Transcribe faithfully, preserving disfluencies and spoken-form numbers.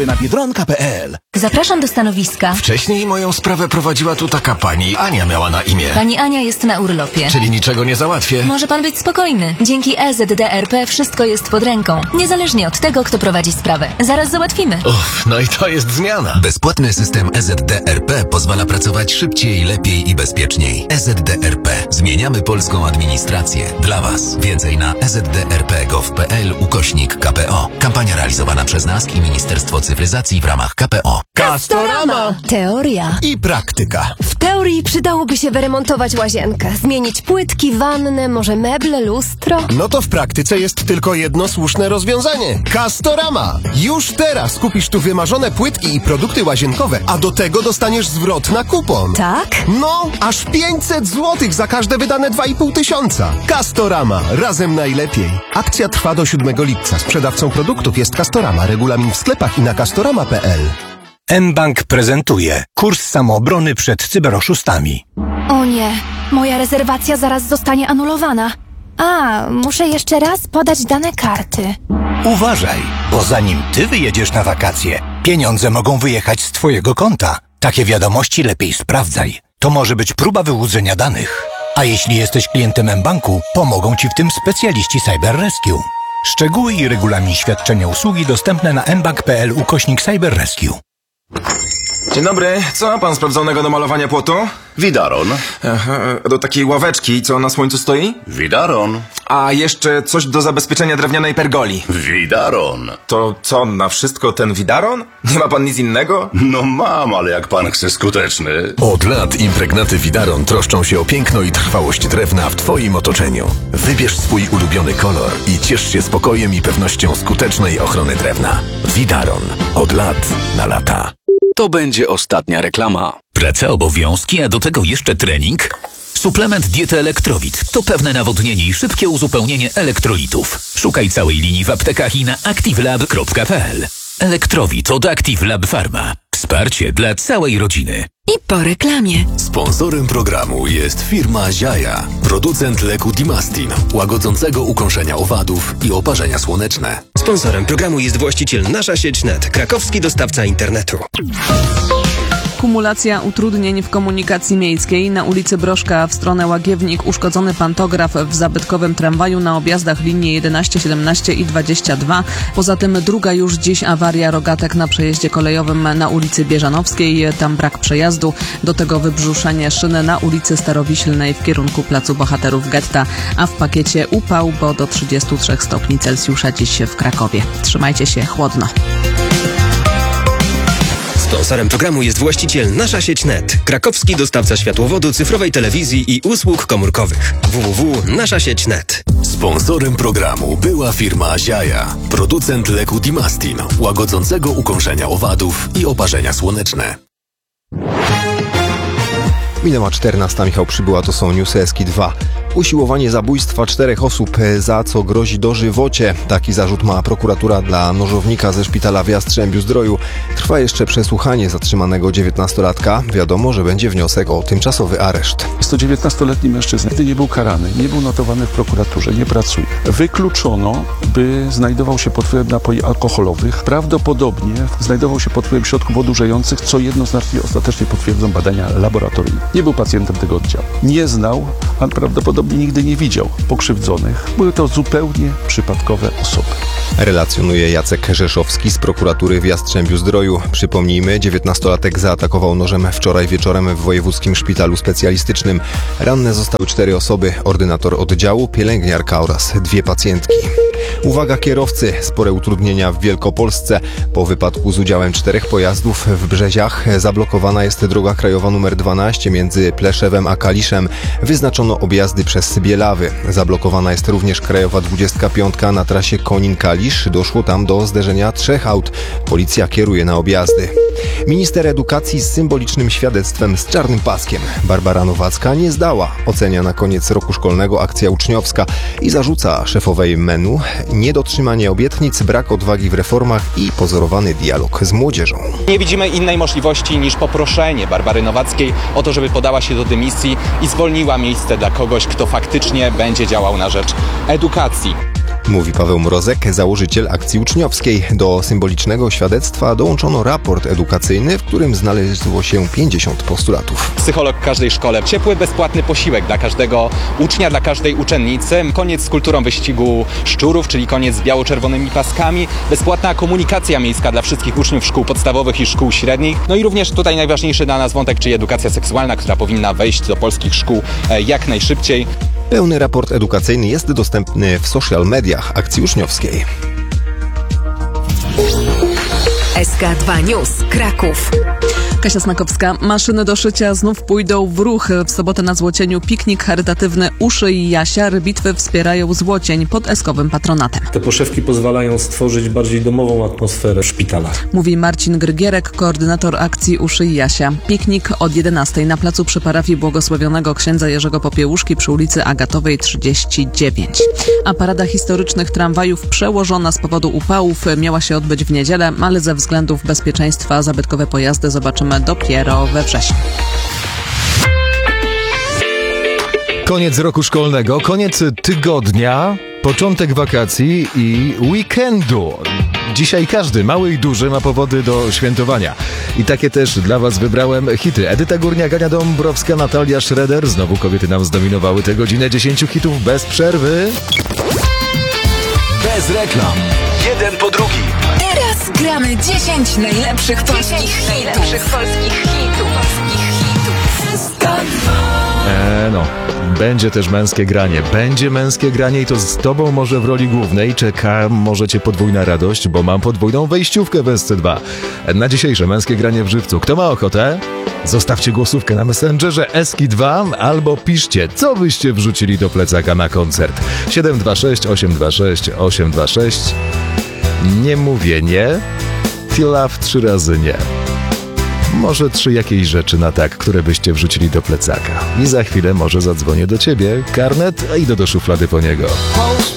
Szczegóły na biedronka kropka p l. Zapraszam do stanowiska. Wcześniej moją sprawę prowadziła tu taka pani. Ania miała na imię. Pani Ania jest na urlopie. Czyli niczego nie załatwię. Może pan być spokojny. Dzięki E Z D R P wszystko jest pod ręką. Niezależnie od tego, kto prowadzi sprawę. Zaraz załatwimy. Uff, no i to jest zmiana. Bezpłatny system E Z D R P pozwala pracować szybciej, lepiej i bezpieczniej. E Z D R P. Zmieniamy polską administrację. Dla Was. Więcej na e z d r p kropka gov kropka p l ukośnik k p o. Kampania realizowana przez N A S K i Ministerstwo Cyfryzacji w ramach K P O. Castorama! Teoria I praktyka. W teorii przydałoby się wyremontować łazienkę, zmienić płytki, wannę, może meble, lustro. No to w praktyce jest tylko jedno słuszne rozwiązanie. Castorama! Już teraz kupisz tu wymarzone płytki i produkty łazienkowe, a do tego dostaniesz zwrot na kupon. Tak? No, aż pięćset złotych za każde wydane dwa i pół tysiąca. Castorama. Razem najlepiej. Akcja trwa do siódmego lipca. Sprzedawcą produktów jest Castorama. Regulamin w sklepach i na castorama kropka p l. mBank prezentuje kurs samoobrony przed cyberoszustami. O nie, moja rezerwacja zaraz zostanie anulowana. A, muszę jeszcze raz podać dane karty. Uważaj, bo zanim ty wyjedziesz na wakacje, pieniądze mogą wyjechać z twojego konta. Takie wiadomości lepiej sprawdzaj. To może być próba wyłudzenia danych. A jeśli jesteś klientem mBanku, pomogą ci w tym specjaliści Cyber Rescue. Szczegóły i regulamin świadczenia usługi dostępne na mbank kropka p l ukośnik Cyber Rescue. Dzień dobry, co ma pan sprawdzonego do malowania płotu? Widaron. Aha, do takiej ławeczki, co na słońcu stoi? Widaron. A jeszcze coś do zabezpieczenia drewnianej pergoli. Widaron. To co, na wszystko ten widaron? Nie ma pan nic innego? No mam, ale jak pan chce skuteczny. Od lat impregnaty Widaron troszczą się o piękno i trwałość drewna w Twoim otoczeniu. Wybierz swój ulubiony kolor i ciesz się spokojem i pewnością skutecznej ochrony drewna. Widaron. Od lat na lata. To będzie ostatnia reklama. Praca, obowiązki, a do tego jeszcze trening? Suplement diety Elektrowit to pewne nawodnienie i szybkie uzupełnienie elektrolitów. Szukaj całej linii w aptekach i na activelab kropka p l. Elektrowit od Active Lab Pharma. Wsparcie dla całej rodziny. I po reklamie. Sponsorem programu jest firma Ziaja, producent leku Dimastin, łagodzącego ukąszenia owadów i oparzenia słoneczne. Sponsorem programu jest właściciel Nasza Sieć kropka net, krakowski dostawca internetu. Kumulacja utrudnień w komunikacji miejskiej. Na ulicy Broszka w stronę Łagiewnik uszkodzony pantograf w zabytkowym tramwaju na objazdach linii jedenaście, siedemnaście i dwadzieścia dwa. Poza tym druga już dziś awaria rogatek na przejeździe kolejowym na ulicy Bieżanowskiej. Tam brak przejazdu. Do tego wybrzuszenie szyny na ulicy Starowiślnej w kierunku Placu Bohaterów Getta. A w pakiecie upał, bo do trzydziestu trzech stopni Celsjusza dziś w Krakowie. Trzymajcie się chłodno. Sponsorem programu jest właściciel Nasza Sieć kropka net, krakowski dostawca światłowodu, cyfrowej telewizji i usług komórkowych. w w w kropka nasza sieć kropka net. Sponsorem programu była firma Ziaja, producent leku Dimastin, łagodzącego ukąszenia owadów i oparzenia słoneczne. Minęła czternasta, Michał Przybyła, to są newsy S K I dwa. Usiłowanie zabójstwa czterech osób, za co grozi dożywocie. Taki zarzut ma prokuratura dla nożownika ze szpitala w Jastrzębiu-Zdroju. Trwa jeszcze przesłuchanie zatrzymanego dziewiętnastolatka. Wiadomo, że będzie wniosek o tymczasowy areszt. Jest to dziewiętnastoletni mężczyzna. Nigdy nie był karany, nie był notowany w prokuraturze, nie pracuje. Wykluczono, by znajdował się pod wpływem napoi alkoholowych. Prawdopodobnie znajdował się pod wpływem środków odurzających, co jednoznacznie ostatecznie potwierdzą badania laboratoryjne. Nie był pacjentem tego oddziału. Nie znał, a prawdopodobnie nigdy nie widział pokrzywdzonych. Były to zupełnie przypadkowe osoby. Relacjonuje Jacek Rzeszowski z prokuratury w Jastrzębiu-Zdroju. Przypomnijmy, dziewiętnastolatek zaatakował nożem wczoraj wieczorem w wojewódzkim szpitalu specjalistycznym. Ranne zostały cztery osoby, ordynator oddziału, pielęgniarka oraz dwie pacjentki. Uwaga kierowcy, spore utrudnienia w Wielkopolsce. Po wypadku z udziałem czterech pojazdów w Brzeziach zablokowana jest droga krajowa numer dwanaście między Pleszewem a Kaliszem. Wyznaczono objazdy przez Bielawy. Zablokowana jest również krajowa dwudziestka piątka na trasie Konin-Kalisz. Doszło tam do zderzenia trzech aut. Policja kieruje na objazdy. Minister edukacji z symbolicznym świadectwem z czarnym paskiem. Barbara Nowacka nie zdała. Ocenia na koniec roku szkolnego akcja uczniowska i zarzuca szefowej M E N u niedotrzymanie obietnic, brak odwagi w reformach i pozorowany dialog z młodzieżą. Nie widzimy innej możliwości niż poproszenie Barbary Nowackiej o to, żeby podała się do dymisji i zwolniła miejsce dla kogoś, kto faktycznie będzie działał na rzecz edukacji. Mówi Paweł Mrozek, założyciel akcji uczniowskiej. Do symbolicznego świadectwa dołączono raport edukacyjny, w którym znalazło się pięćdziesiąt postulatów. Psycholog w każdej szkole, ciepły, bezpłatny posiłek dla każdego ucznia, dla każdej uczennicy, koniec z kulturą wyścigu szczurów, czyli koniec z biało-czerwonymi paskami, bezpłatna komunikacja miejska dla wszystkich uczniów szkół podstawowych i szkół średnich. No i również tutaj najważniejszy dla nas wątek, czyli edukacja seksualna, która powinna wejść do polskich szkół jak najszybciej. Pełny raport edukacyjny jest dostępny w social mediach akcji uczniowskiej. S K dwa News, Kraków. Kasia Snakowska. Maszyny do szycia znów pójdą w ruch. W sobotę na Złocieniu piknik charytatywny Uszyj Jasia. Bitwy wspierają Złocień pod eskowym patronatem. Te poszewki pozwalają stworzyć bardziej domową atmosferę w szpitalach. Mówi Marcin Grygierek, koordynator akcji Uszyj Jasia. Piknik od jedenastej na placu przy parafii błogosławionego księdza Jerzego Popiełuszki przy ulicy Agatowej trzydzieści dziewięć. A parada historycznych tramwajów przełożona z powodu upałów miała się odbyć w niedzielę, ale ze względów bezpieczeństwa zabytkowe pojazdy zobaczymy dopiero we wrześniu. Koniec roku szkolnego, koniec tygodnia, początek wakacji i weekendu. Dzisiaj każdy, mały i duży, ma powody do świętowania. I takie też dla was wybrałem hity. Edyta Górniak, Ania Dąbrowska, Natalia Schroeder. Znowu kobiety nam zdominowały tę godzinę dziesięciu hitów bez przerwy. Bez reklam. Jeden po drugim. Teraz gramy dziesięć najlepszych polskich najlepszych polskich hitów. Eee, no, będzie też męskie granie. Będzie męskie granie i to z tobą może w roli głównej. Czeka może cię podwójna radość, bo mam podwójną wejściówkę w S C dwa. Na dzisiejsze męskie granie w żywcu. Kto ma ochotę? Zostawcie głosówkę na Messengerze S K dwa albo piszcie, co byście wrzucili do plecaka na koncert. siedem dwa sześć osiem dwa sześć osiem dwa sześć. Nie mówię nie, Feel Love trzy razy nie. Może trzy jakieś rzeczy na tak, które byście wrzucili do plecaka. I za chwilę może zadzwonię do ciebie, karnet, a idę do szuflady po niego.